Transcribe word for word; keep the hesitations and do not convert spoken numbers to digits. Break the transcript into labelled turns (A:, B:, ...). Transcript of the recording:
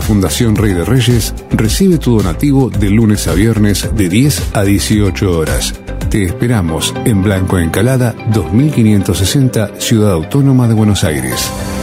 A: La Fundación Rey de Reyes recibe tu donativo de lunes a viernes de diez a dieciocho horas. Te esperamos en Blanco Encalada dos mil quinientos sesenta, Ciudad Autónoma de Buenos Aires.